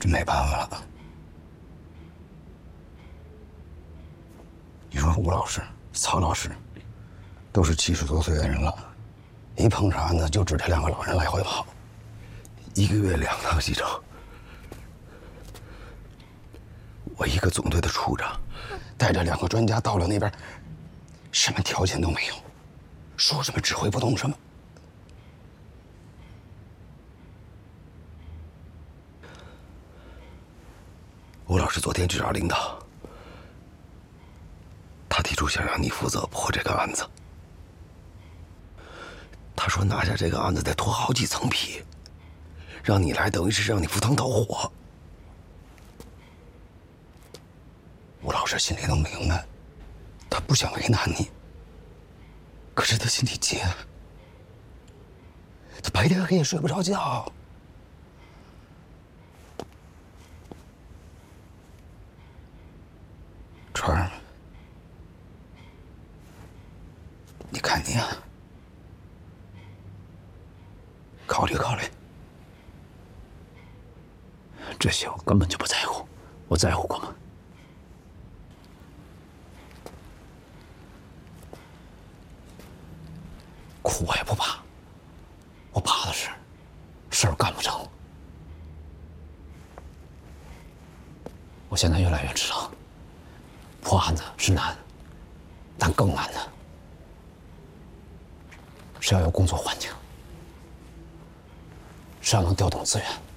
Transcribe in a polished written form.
真没办法了。你说吴老师、曹老师，都是70多岁的人了，一碰上案子就指这2个老人来回跑，1个月2趟西征。我一个总队的处长，带着2个专家到了那边，什么条件都没有，说什么指挥不动什么。吴老师昨天去找领导，他提出想让你负责破这个案子。他说拿下这个案子得脱好几层皮，让你来等于是让你赴汤蹈火。吴老师心里都明白，他不想为难你，可是他心里急，他白天黑夜睡不着觉。川儿，你看你啊，考虑考虑。 这些我根本就不在乎，我在乎过吗？苦我也不怕，我怕的是事儿干不成。我现在越来越知道，破案子是难，但更难的是要有工作环境，是要能调动资源。